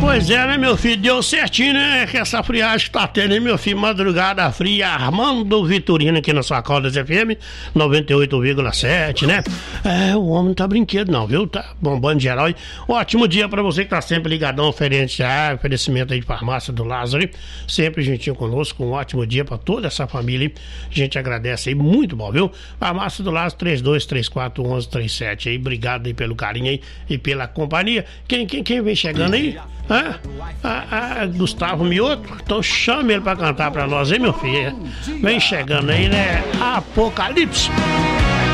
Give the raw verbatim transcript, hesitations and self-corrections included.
Pois é, né, meu filho? Deu certinho, né? Que essa friagem que tá tendo, hein, meu filho? Madrugada fria, Armando Vitorino aqui na sua Caldas F M, noventa e oito vírgula sete, né? É, o homem não tá brinquedo, não, viu? Tá bombando geral. E ótimo dia pra você que tá sempre ligadão, oferenciar, oferecimento aí de farmácia do Lázaro. Sempre juntinho conosco. Um ótimo dia pra toda essa família. A gente agradece aí, muito bom, viu? Farmácia do Lázaro, três dois três quatro, um um três sete aí. Obrigado aí pelo carinho aí e pela companhia. Quem, quem, quem vem chegando aí? Ah, ah, ah, Gustavo Mioto, então chame ele pra cantar pra nós, hein, meu filho? Vem chegando aí, né? Apocalipse.